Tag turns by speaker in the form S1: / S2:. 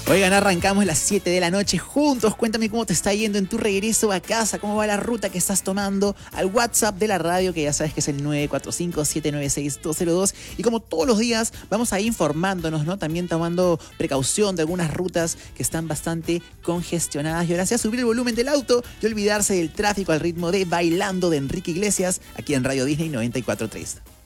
S1: Oigan, arrancamos las 7 de la noche juntos. Cuéntame cómo te está yendo en tu regreso a casa, cómo va la ruta que estás tomando, al WhatsApp de la radio, que ya sabes que es el 945-796-202. Y como todos los días, vamos a ir informándonos, ¿no? También tomando precaución de algunas rutas que están bastante congestionadas. Y ahora sí, a subir el volumen del auto y olvidarse del tráfico al ritmo de Bailando de Enrique Iglesias, aquí en Radio Disney 94.3.